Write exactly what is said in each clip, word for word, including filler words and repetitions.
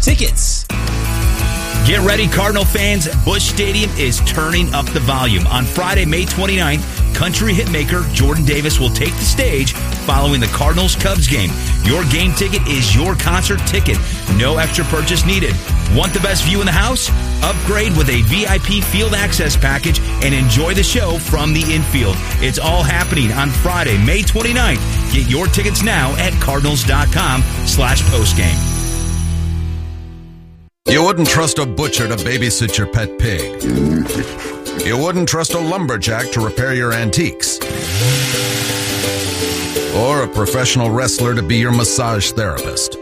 tickets. Get ready, Cardinal fans. Busch Stadium is turning up the volume. On Friday, May twenty-ninth, country hitmaker Jordan Davis will take the stage following the Cardinals-Cubs game. Your game ticket is your concert ticket. No extra purchase needed. Want the best view in the house? Upgrade with a V I P field access package and enjoy the show from the infield. It's all happening on Friday, May twenty-ninth. Get your tickets now at cardinals.com slash postgame. You wouldn't trust a butcher to babysit your pet pig. You wouldn't trust a lumberjack to repair your antiques. Or a professional wrestler to be your massage therapist.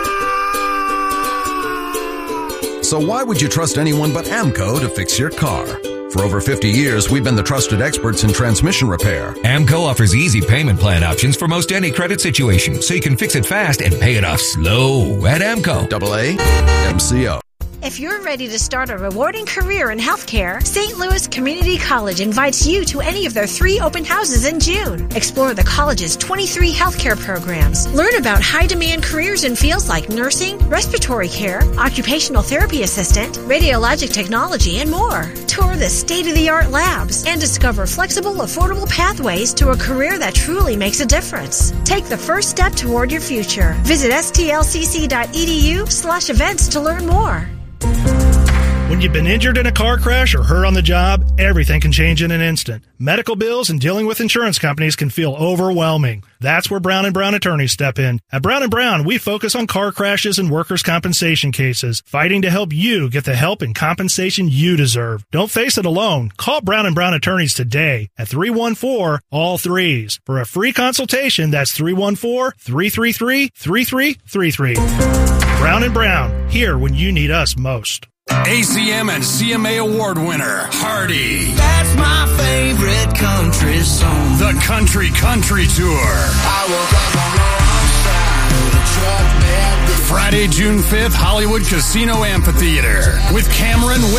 So why would you trust anyone but AMCO to fix your car? For over fifty years, we've been the trusted experts in transmission repair. AMCO offers easy payment plan options for most any credit situation, so you can fix it fast and pay it off slow at AMCO. Double A M C O. If you're ready to start a rewarding career in healthcare, Saint Louis Community College invites you to any of their three open houses in June. Explore the college's twenty-three healthcare programs. Learn about high-demand careers in fields like nursing, respiratory care, occupational therapy assistant, radiologic technology, and more. Tour the state-of-the-art labs and discover flexible, affordable pathways to a career that truly makes a difference. Take the first step toward your future. Visit stlcc.edu slash events to learn more. When you've been injured in a car crash or hurt on the job, everything can change in an instant. Medical bills and dealing with insurance companies can feel overwhelming. That's where Brown and Brown attorneys step in. At Brown and Brown, we focus on car crashes and workers' compensation cases, fighting to help you get the help and compensation you deserve. Don't face it alone. Call Brown and Brown attorneys today at three one four, all threes. For a free consultation, that's three one four, three three three, three three three three. Brown and Brown, here when you need us most. A C M and C M A award winner, Hardy. That's my favorite country song. The Country Country Tour. I woke up on the wrong side of the truck bed. Friday, June fifth, Hollywood Casino Amphitheater with Cameron Whit.